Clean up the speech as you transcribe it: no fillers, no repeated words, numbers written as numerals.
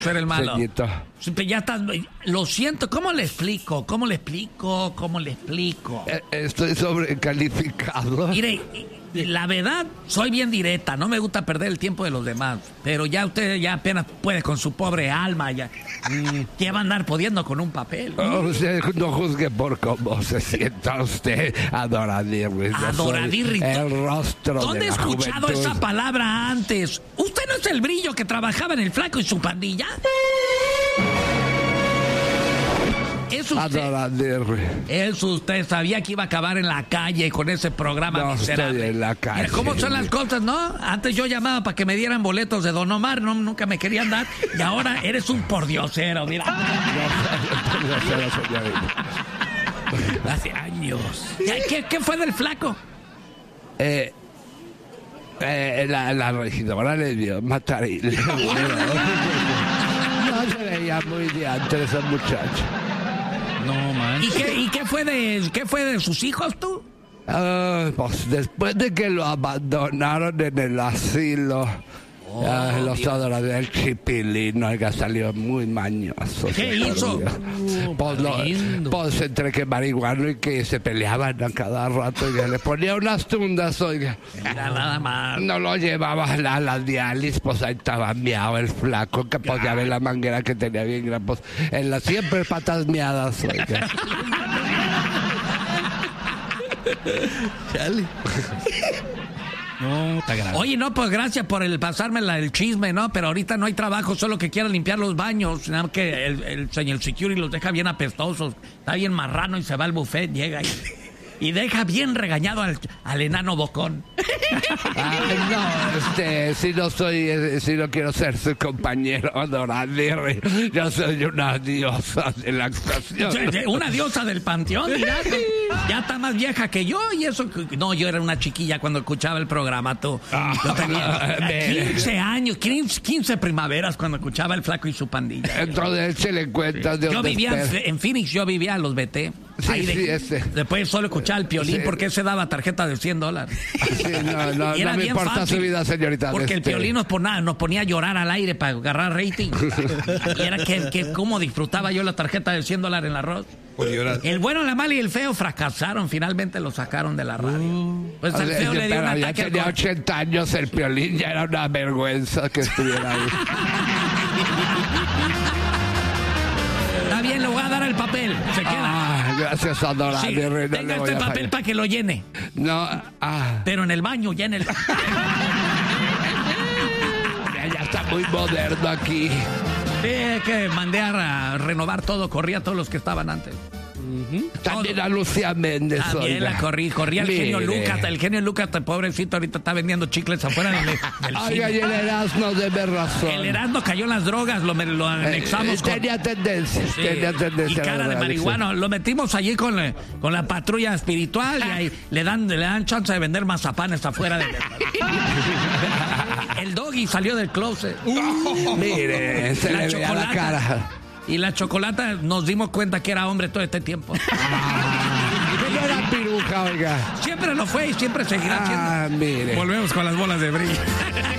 ser el malo. Ceñito. Ya estás, lo siento, ¿cómo le explico? Estoy sobrecalificado. Mire, la verdad, soy bien directa, no me gusta perder el tiempo de los demás, pero ya usted ya apenas puede con su pobre alma, ya ¿qué va a andar pudiendo con un papel? Usted no juzgue por cómo se sienta usted, Adoradirri. Adoradirri. El rostro ¿Dónde de he la escuchado juventud. esa palabra antes? ¿Usted no es el Brillo que trabajaba en El Flaco y su pandilla? ¿Es usted? Adoradirri. Es usted, sabía que iba a acabar en la calle con ese programa No miserable. estoy en la calle. Mira, ¿cómo son las cosas, no? Antes yo llamaba para que me dieran boletos de Don Omar, no, nunca me querían dar. Y ahora eres un pordiosero, mira. Hace años. ¿Qué fue del Flaco? La regidora le dio matar y le no se veía muy diante esa muchacha. No, man. ¿Y qué fue de sus hijos, tú? Pues después de que lo abandonaron en el asilo, los adoradores del Chipilín, oiga, salió muy mañoso. ¿Qué hizo? Pues entre que marihuano y que se peleaban a cada rato, y le ponía unas tundas, oiga. Mira, nada más. No lo llevaba a la diálisis, pues ahí estaba miado el Flaco, que pues ya ve la manguera que tenía bien grande, pues en las siempre patas miadas, oiga. Chale. No, está grave. Oye, no, pues gracias por pasarme el chisme, ¿no? Pero ahorita no hay trabajo, solo que quiera limpiar los baños. Nada más que el señor security los deja bien apestosos. Está bien marrano y se va al buffet, llega y deja bien regañado al enano bocón. Si no quiero ser su compañero, Adoradirri. Yo soy una diosa de la actuación. Una diosa del panteón, mira. Ya está más vieja que yo y eso. No, yo era una chiquilla cuando escuchaba el programa, tú. Yo tenía 15 años, 15 primaveras cuando escuchaba El Flaco y su pandilla. Entonces se le cuenta de yo vivía en Phoenix, yo vivía a los BT. Después solo escuchaba el Piolín porque se daba tarjeta de $100. Sí, no me importa fácil, su vida, señorita. Porque el Piolín nos ponía a llorar al aire para agarrar rating. Y era que cómo disfrutaba yo la tarjeta de $100 en la arroz. El bueno, la mala y el feo fracasaron. Finalmente lo sacaron de la radio. Pues el feo le dio un ataque. Ya tenía 80 años el Piolín, ya era una vergüenza que estuviera ahí. Está bien, le voy a dar el papel. Se queda. Gracias, Adoradirri. Sí, tenga este papel para que lo llene. No, Pero en el baño, ya en el... Ya está muy moderno aquí. Sí, que mandé a renovar todo, corría a todos los que estaban antes. También a Lucía Méndez. También la corría el genio Lucas. El genio Lucas, pobrecito, ahorita está vendiendo chicles afuera del cine. Y el Erasmo, debe razón. El Erasmo cayó en las drogas, lo anexamos. Tenía tendencia. Sí, y cara de marihuana. Lo metimos allí con la patrulla espiritual y ahí le dan chance de vender mazapanes afuera del... El Doggy salió del closet. Mire, se le veía la cara. Y la Chocolata nos dimos cuenta que era hombre todo este tiempo. No era piruja, oiga. Siempre lo fue y siempre seguirá siendo. Mire. Volvemos con las bolas de brillo.